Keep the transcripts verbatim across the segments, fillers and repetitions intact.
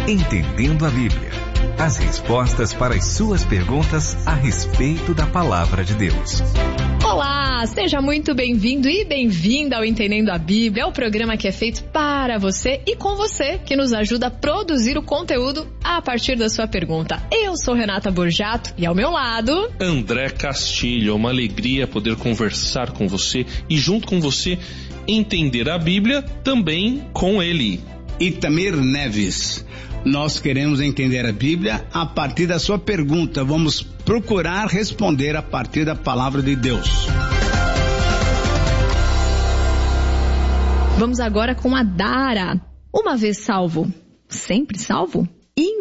Entendendo a Bíblia. As respostas para as suas perguntas a respeito da Palavra de Deus. Olá, seja muito bem-vindo e bem-vinda ao Entendendo a Bíblia, o programa que é feito para você e com você, que nos ajuda a produzir o conteúdo a partir da sua pergunta. Eu sou Renata Borjato e ao meu lado... André Castilho. É uma alegria poder conversar com você e junto com você entender a Bíblia também com ele. Itamir Neves. Nós queremos entender a Bíblia a partir da sua pergunta. Vamos procurar responder a partir da palavra de Deus. Vamos agora com a Dara. Uma vez salvo, sempre salvo?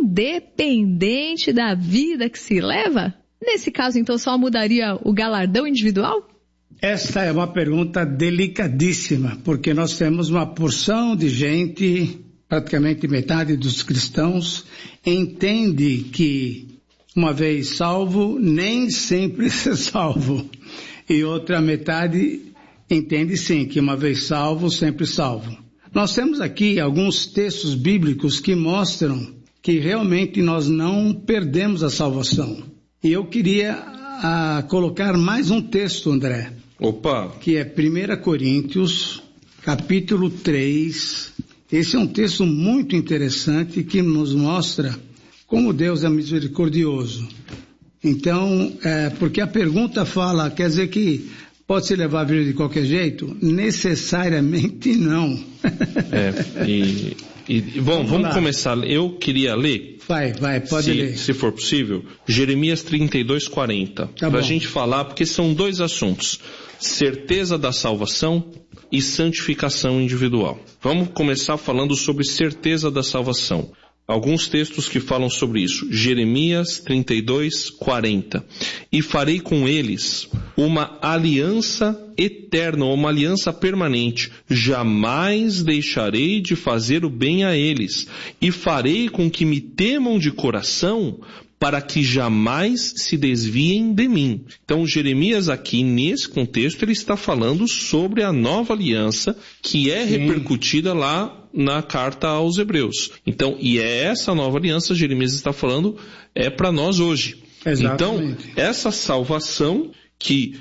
Independente da vida que se leva? Nesse caso, então, só mudaria o galardão individual? Esta é uma pergunta delicadíssima, porque nós temos uma porção de gente... praticamente metade dos cristãos entende que uma vez salvo, nem sempre ser salvo. E outra metade entende sim, que uma vez salvo, sempre salvo. Nós temos aqui alguns textos bíblicos que mostram que realmente nós não perdemos a salvação. E eu queria ah, colocar mais um texto, André. Opa! Que é primeira Coríntios, capítulo três... Esse é um texto muito interessante que nos mostra como Deus é misericordioso. Então, é, porque a pergunta fala, quer dizer que pode se levar a vida de qualquer jeito? Necessariamente não. É, e, e bom, vamos, vamos começar. Eu queria ler. Vai, vai, pode se, ler. Se for possível, Jeremias trinta e dois, quarenta. Tá para a gente falar, porque são dois assuntos. Certeza da salvação e santificação individual. Vamos começar falando sobre certeza da salvação. Alguns textos que falam sobre isso. Jeremias trinta e dois, quarenta. E farei com eles uma aliança eterna, uma aliança permanente. Jamais deixarei de fazer o bem a eles. E farei com que me temam de coração, para que jamais se desviem de mim. Então, Jeremias aqui, nesse contexto, ele está falando sobre a nova aliança que é Sim. repercutida lá na carta aos Hebreus. Então, e é essa nova aliança, Jeremias está falando, é para nós hoje. Exatamente. Então, essa salvação que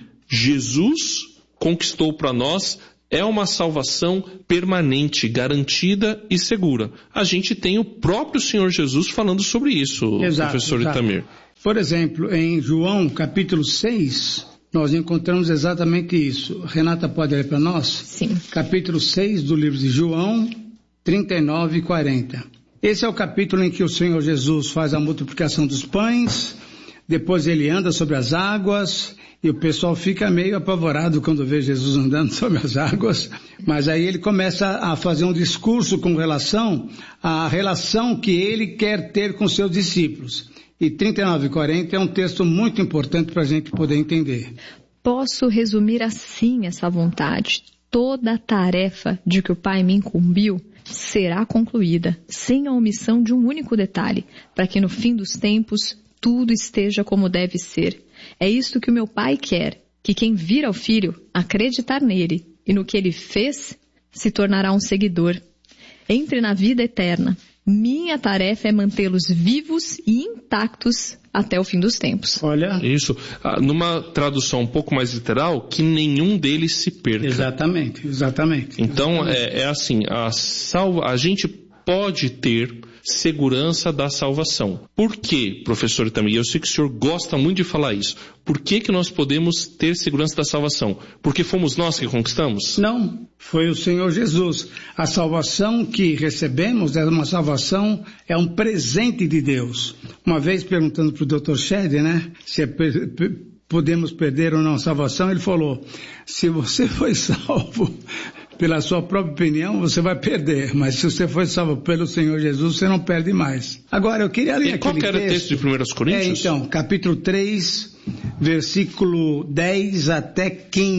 Jesus conquistou para nós é uma salvação permanente, garantida e segura. A gente tem o próprio Senhor Jesus falando sobre isso, exato, professor exato. Itamir. Por exemplo, em João capítulo seis, nós encontramos exatamente isso. Renata, pode ler para nós? Sim. Capítulo seis do livro de João, trinta e nove e quarenta. Esse é o capítulo em que o Senhor Jesus faz a multiplicação dos pães, depois ele anda sobre as águas... E o pessoal fica meio apavorado quando vê Jesus andando sobre as águas, mas aí ele começa a fazer um discurso com relação à relação que ele quer ter com seus discípulos. E trinta e nove e quarenta é um texto muito importante para a gente poder entender. Posso resumir assim essa vontade. Toda a tarefa de que o Pai me incumbiu será concluída, sem a omissão de um único detalhe, para que no fim dos tempos tudo esteja como deve ser. É isto que o meu Pai quer, que quem vir ao Filho acreditar nele e no que ele fez, se tornará um seguidor. Entre na vida eterna. Minha tarefa é mantê-los vivos e intactos até o fim dos tempos. Olha. Isso. Numa tradução um pouco mais literal, que nenhum deles se perca. Exatamente, exatamente. Então, exatamente. É, é assim, a, salva, a gente pode ter segurança da salvação. Por quê, professor Itamir? Eu sei que o senhor gosta muito de falar isso. Por que que nós podemos ter segurança da salvação? Porque fomos nós que conquistamos? Não, foi o Senhor Jesus. A salvação que recebemos é uma salvação, é um presente de Deus. Uma vez perguntando para o doutor Shedd, né, se é per, per, podemos perder ou não a salvação, ele falou, se você foi salvo pela sua própria opinião, você vai perder, mas se você foi salvo pelo Senhor Jesus, você não perde mais. Agora, eu queria ler e aquele qual que era texto. o texto de primeira Coríntios? É, então, capítulo três, versículo dez até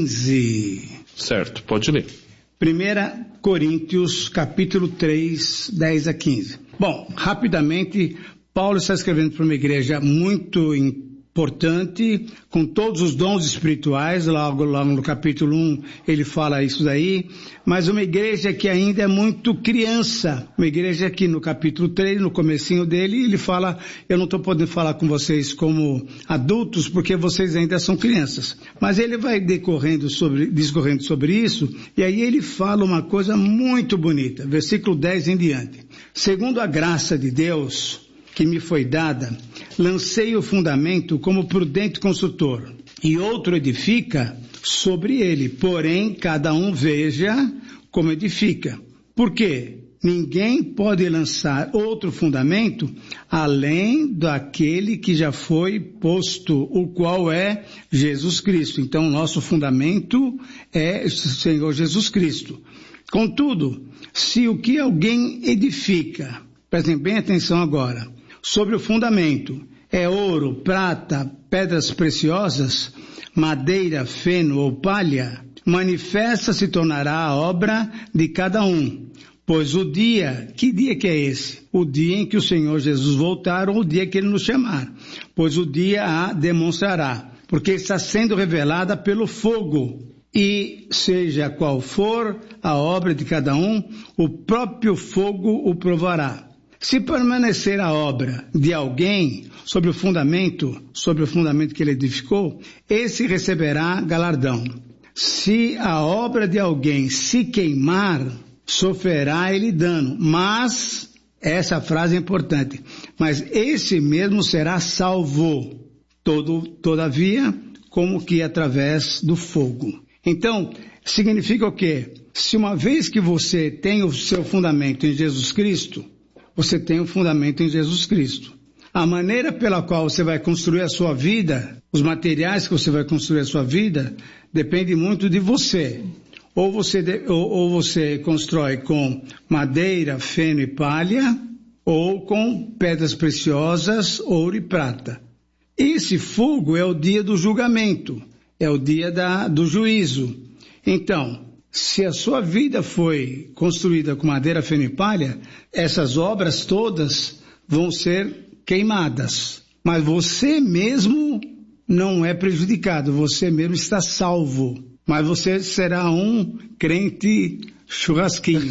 quinze. Certo, pode ler. primeira Coríntios, capítulo três, dez a quinze. Bom, rapidamente, Paulo está escrevendo para uma igreja muito importante, portante, com todos os dons espirituais, logo, logo no capítulo um ele fala isso daí, mas uma igreja que ainda é muito criança, uma igreja que no capítulo três, no comecinho dele, ele fala, eu não estou podendo falar com vocês como adultos, porque vocês ainda são crianças, mas ele vai decorrendo sobre, discorrendo sobre isso, e aí ele fala uma coisa muito bonita, versículo dez em diante. Segundo a graça de Deus que me foi dada, lancei o fundamento como prudente construtor, e outro edifica sobre ele, porém cada um veja como edifica. Por quê? Ninguém pode lançar outro fundamento além daquele que já foi posto, o qual é Jesus Cristo. Então, nosso fundamento é o Senhor Jesus Cristo. Contudo, se o que alguém edifica, prestem bem atenção agora, sobre o fundamento é ouro, prata, pedras preciosas, madeira, feno ou palha, manifesta se tornará a obra de cada um. Pois o dia, que dia que é esse? O dia em que o Senhor Jesus voltar ou o dia que ele nos chamar. Pois o dia a demonstrará, porque está sendo revelada pelo fogo. E seja qual for a obra de cada um, o próprio fogo o provará. Se permanecer a obra de alguém sobre o fundamento, sobre o fundamento que ele edificou, esse receberá galardão. Se a obra de alguém se queimar, sofrerá ele dano. Mas, essa frase é importante, mas esse mesmo será salvo, todo, todavia, como que através do fogo. Então, significa o quê? Se uma vez que você tem o seu fundamento em Jesus Cristo, você tem um fundamento em Jesus Cristo. A maneira pela qual você vai construir a sua vida, os materiais que você vai construir a sua vida, depende muito de você. Ou você, ou, ou você constrói com madeira, feno e palha, ou com pedras preciosas, ouro e prata. Esse fogo é o dia do julgamento, é o dia da, do juízo. Então, se a sua vida foi construída com madeira, feno e palha, essas obras todas vão ser queimadas. Mas você mesmo não é prejudicado, você mesmo está salvo. Mas você será um crente churrasquinho.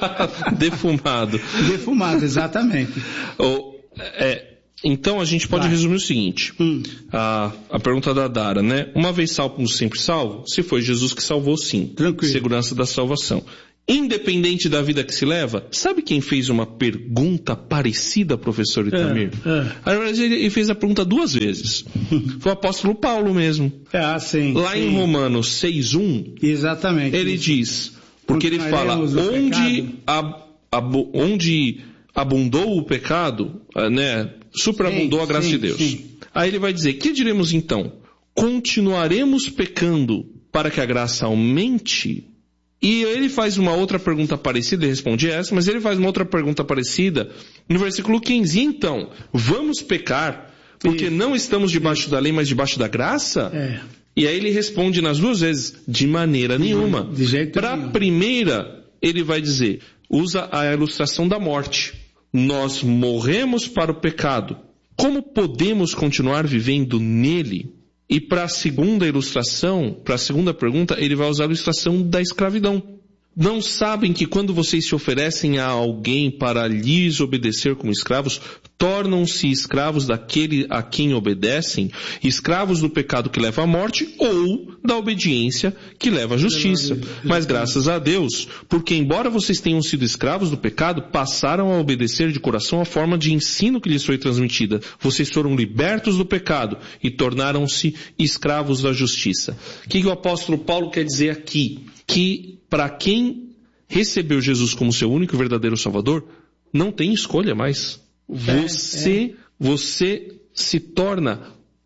Defumado. Defumado, exatamente. Oh, é... Então a gente pode Vai. resumir o seguinte, hum. a, a pergunta da Dara, né? Uma vez salvo, sempre salvo? Se foi Jesus que salvou, sim. Tranquilo. Segurança da salvação. Independente da vida que se leva, sabe quem fez uma pergunta parecida, professor Itamir? É, é. Ele fez a pergunta duas vezes. Foi o apóstolo Paulo mesmo. Ah, sim. Lá sim. em Romanos seis, um, exatamente. Ele diz, porque ele fala, onde, ab, ab, onde abundou o pecado, né? Superabundou sim, a graça sim, de Deus. Sim. Aí ele vai dizer, que diremos então? Continuaremos pecando para que a graça aumente? E ele faz uma outra pergunta parecida, ele responde essa, mas ele faz uma outra pergunta parecida no versículo quinze. Então, vamos pecar porque Isso. não estamos debaixo da lei, mas debaixo da graça? É. E aí ele responde nas duas vezes, de maneira nenhuma. De jeito Para a primeira, ele vai dizer, usa a ilustração da morte. Nós morremos para o pecado. Como podemos continuar vivendo nele? E para a segunda ilustração, para a segunda pergunta, ele vai usar a ilustração da escravidão. Não sabem que quando vocês se oferecem a alguém para lhes obedecer como escravos, tornam-se escravos daquele a quem obedecem, escravos do pecado que leva à morte ou da obediência que leva à justiça. Mas graças a Deus, porque embora vocês tenham sido escravos do pecado, passaram a obedecer de coração a forma de ensino que lhes foi transmitida. Vocês foram libertos do pecado e tornaram-se escravos da justiça. O que o apóstolo Paulo quer dizer aqui? Que para quem recebeu Jesus como seu único e verdadeiro Salvador, não tem escolha mais. Você, é, é. você se torna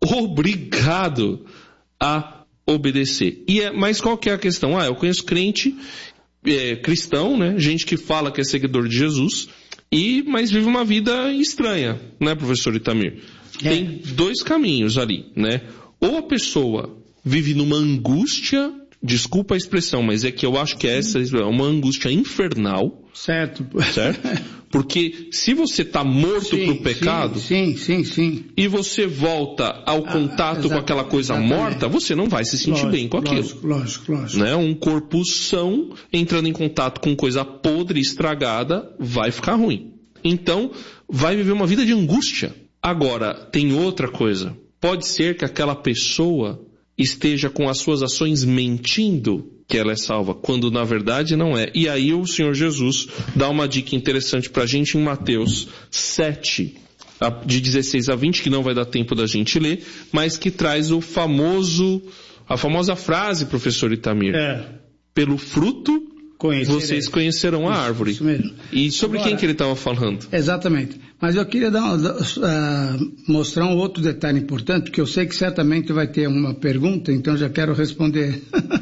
obrigado a obedecer. E é, mas qual que é a questão? Ah, eu conheço crente, é, cristão, né? Gente que fala que é seguidor de Jesus, e, mas vive uma vida estranha, né, professor Itamir? É. Tem dois caminhos ali, né? Ou a pessoa vive numa angústia, desculpa a expressão, mas é que eu acho que essa é uma angústia infernal. Certo. Certo? Porque se você está morto para o pecado, sim, sim, sim, sim. e você volta ao contato ah, com aquela coisa exatamente. morta, você não vai se sentir lógico, bem com aquilo. Lógico, lógico, lógico. Né? Um corpo são, entrando em contato com coisa podre, estragada, vai ficar ruim. Então, vai viver uma vida de angústia. Agora, tem outra coisa. Pode ser que aquela pessoa esteja com as suas ações mentindo que ela é salva, quando na verdade não é. E aí o Senhor Jesus dá uma dica interessante pra gente em Mateus sete, de dezesseis a vinte, que não vai dar tempo da gente ler, mas que traz o famoso, a famosa frase, professor Itamir. É. Pelo fruto vocês conhecerão a isso, árvore. Isso mesmo. E sobre Agora, quem que ele estava falando? Exatamente. Mas eu queria dar, uh, mostrar um outro detalhe importante, que eu sei que certamente vai ter uma pergunta, então já quero responder.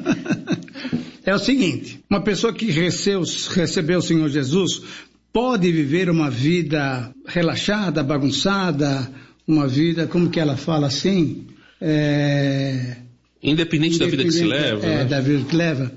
É o seguinte, uma pessoa que recebeu, recebeu o Senhor Jesus pode viver uma vida relaxada, bagunçada, uma vida, como que ela fala assim? É... Independente, Independente da vida que se leva. É, né? da vida que leva.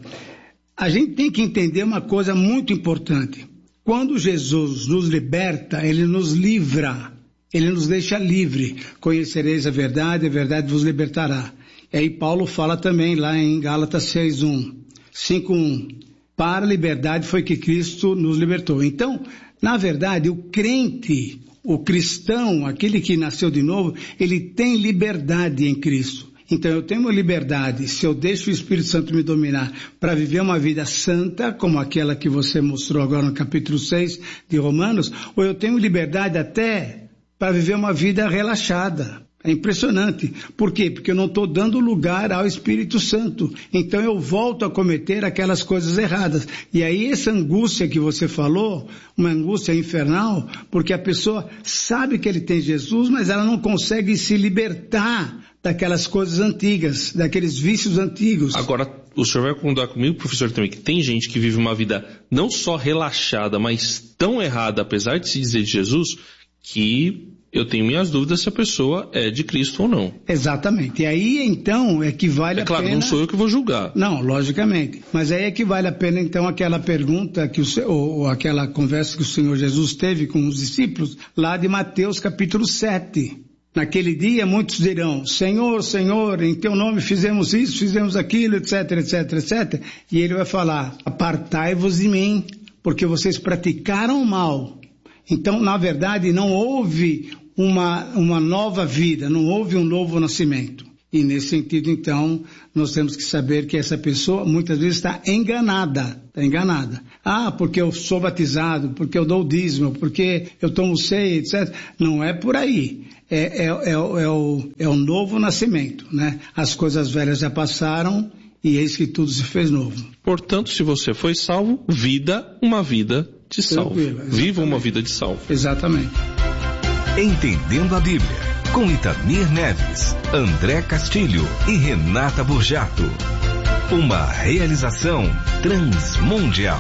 A gente tem que entender uma coisa muito importante. Quando Jesus nos liberta, Ele nos livra, Ele nos deixa livre. Conhecereis a verdade, a verdade vos libertará. E aí Paulo fala também lá em Gálatas seis, um, cinco, um. Para a liberdade foi que Cristo nos libertou. Então, na verdade, o crente, o cristão, aquele que nasceu de novo, ele tem liberdade em Cristo. Então eu tenho uma liberdade, se eu deixo o Espírito Santo me dominar para viver uma vida santa, como aquela que você mostrou agora no capítulo seis de Romanos, ou eu tenho liberdade até para viver uma vida relaxada. É impressionante. Por quê? Porque eu não estou dando lugar ao Espírito Santo. Então eu volto a cometer aquelas coisas erradas. E aí essa angústia que você falou, uma angústia infernal, porque a pessoa sabe que ele tem Jesus, mas ela não consegue se libertar daquelas coisas antigas, daqueles vícios antigos. Agora, o senhor vai concordar comigo, professor, também, que tem gente que vive uma vida não só relaxada, mas tão errada, apesar de se dizer de Jesus, que eu tenho minhas dúvidas se a pessoa é de Cristo ou não. Exatamente. E aí, então, é que vale é a claro, pena... não sou eu que vou julgar. Não, logicamente. Mas aí é que vale a pena, então, aquela pergunta, que o, ou, ou aquela conversa que o Senhor Jesus teve com os discípulos, lá de Mateus capítulo sete. Naquele dia muitos dirão, Senhor, Senhor, em teu nome fizemos isso, fizemos aquilo, etc, etc, etcétera. E ele vai falar, apartai-vos de mim, porque vocês praticaram o mal. Então, na verdade, não houve uma, uma nova vida, não houve um novo nascimento. E nesse sentido, então, nós temos que saber que essa pessoa muitas vezes está enganada, está enganada. Ah, porque eu sou batizado, porque eu dou o dízimo, porque eu tomo ceia, etcétera. Não é por aí. É, é, é, é, o, é o novo nascimento, né? As coisas velhas já passaram e eis que tudo se fez novo. Portanto, se você foi salvo, vida, uma vida de salvo. Viva uma vida de salvo. Exatamente. Entendendo a Bíblia, com Itamir Neves, André Castilho e Renata Burjato. Uma realização Transmundial.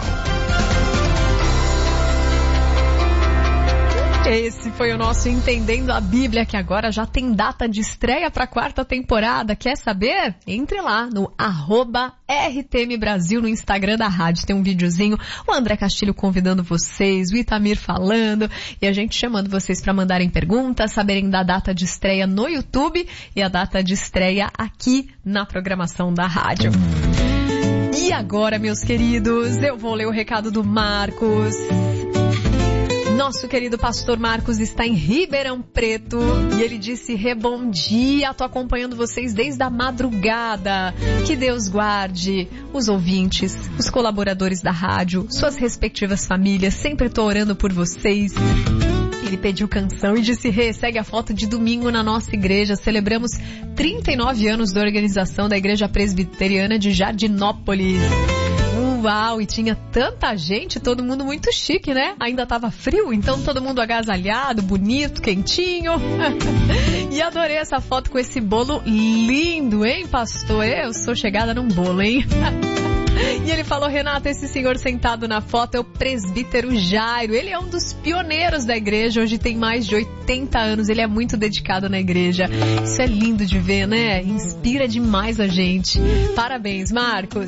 Esse foi o nosso Entendendo a Bíblia, que agora já tem data de estreia para a quarta temporada. Quer saber? Entre lá no arroba R T M Brasil no Instagram da rádio. Tem um videozinho, o André Castilho convidando vocês, o Itamir falando e a gente chamando vocês para mandarem perguntas, saberem da data de estreia no YouTube e a data de estreia aqui na programação da rádio. E agora, meus queridos, eu vou ler o recado do Marcos. Nosso querido pastor Marcos está em Ribeirão Preto e ele disse, Rê, bom dia, tô acompanhando vocês desde a madrugada. Que Deus guarde os ouvintes, os colaboradores da rádio, suas respectivas famílias, sempre tô orando por vocês. Ele pediu canção e disse, Rê, segue a foto de domingo na nossa igreja. Celebramos trinta e nove anos da organização da Igreja Presbiteriana de Jardinópolis. Uau, e tinha tanta gente, todo mundo muito chique, né? Ainda tava frio, então todo mundo agasalhado, bonito, quentinho. E adorei essa foto com esse bolo lindo, hein, pastor? Eu sou chegada num bolo, hein? E ele falou, Renata, esse senhor sentado na foto é o presbítero Jairo. Ele é um dos pioneiros da igreja, hoje tem mais de oitenta anos, ele é muito dedicado na igreja. Isso é lindo de ver, né? Inspira demais a gente. Parabéns, Marcos.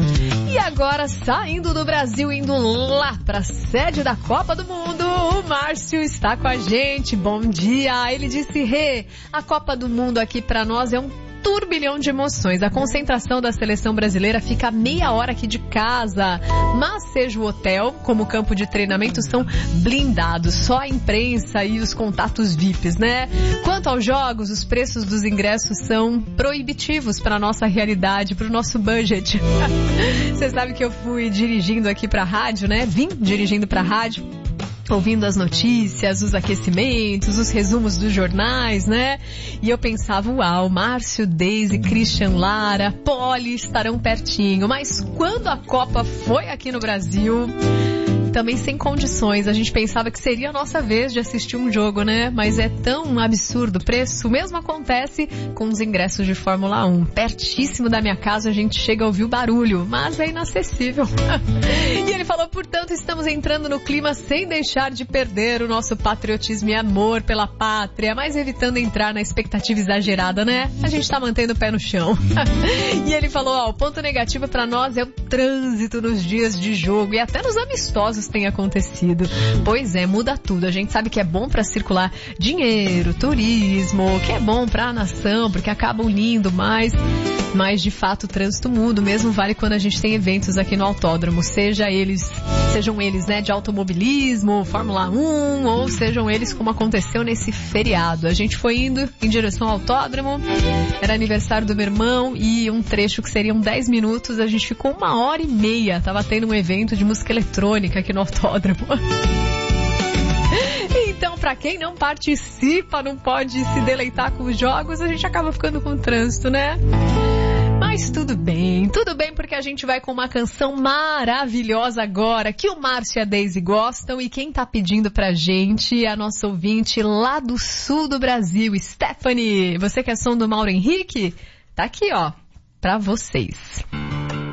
E agora, saindo do Brasil, indo lá para a sede da Copa do Mundo, o Márcio está com a gente. Bom dia. Ele disse, Rê, a Copa do Mundo aqui para nós é um turbilhão de emoções. A concentração da seleção brasileira fica a meia hora aqui de casa, mas seja o hotel como o campo de treinamento são blindados, só a imprensa e os contatos V I Ps, né? Quanto aos jogos, os preços dos ingressos são proibitivos para a nossa realidade, para o nosso budget. Você sabe que eu fui dirigindo aqui para a rádio, né? Vim dirigindo para a rádio, ouvindo as notícias, os aquecimentos, os resumos dos jornais, né? E eu pensava, uau, Márcio, Deise, Christian, Lara, Polly estarão pertinho. Mas quando a Copa foi aqui no Brasil, também sem condições, a gente pensava que seria a nossa vez de assistir um jogo, né? Mas é tão absurdo o preço. O mesmo acontece com os ingressos de Fórmula um. Pertíssimo da minha casa a gente chega a ouvir o barulho, mas é inacessível. E ele falou, portanto, estamos entrando no clima sem deixar de perder o nosso patriotismo e amor pela pátria, mas evitando entrar na expectativa exagerada, né? A gente tá mantendo o pé no chão. E ele falou, ó, o ponto negativo para nós é o trânsito nos dias de jogo e até nos amistosos tem acontecido. Pois é, muda tudo. A gente sabe que é bom para circular dinheiro, turismo, que é bom para a nação, porque acaba unindo mais. Mas, de fato, o trânsito muda. O mesmo vale quando a gente tem eventos aqui no autódromo, seja eles, sejam eles, né, de automobilismo, Fórmula um, ou sejam eles como aconteceu nesse feriado. A gente foi indo em direção ao autódromo, era aniversário do meu irmão e um trecho que seriam dez minutos, a gente ficou uma hora e meia. Tava tendo um evento de música eletrônica aqui no autódromo. Então, pra quem não participa, não pode se deleitar com os jogos, a gente acaba ficando com o trânsito, né? Mas tudo bem, tudo bem, porque a gente vai com uma canção maravilhosa agora, que o Márcio e a Deise gostam, e quem tá pedindo pra gente é a nossa ouvinte lá do sul do Brasil, Stephanie. Você que é som do Mauro Henrique? Tá aqui, ó, pra vocês.